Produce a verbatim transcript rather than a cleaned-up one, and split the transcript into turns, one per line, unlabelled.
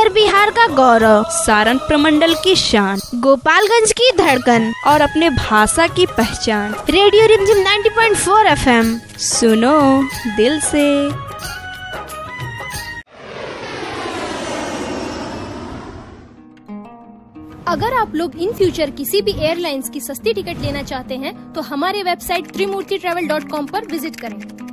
उत्तर बिहार का गौरव, सारण प्रमंडल की शान, गोपालगंज की धड़कन और अपने भाषा की पहचान। रेडियो रिमझिम नब्बे पॉइंट चार एफएम, सुनो दिल से।
अगर आप लोग इन फ्यूचर किसी भी एयरलाइंस की सस्ती टिकट लेना चाहते हैं तो हमारे वेबसाइट त्रिमूर्ति ट्रेवल डॉट कॉम पर विजिट करें।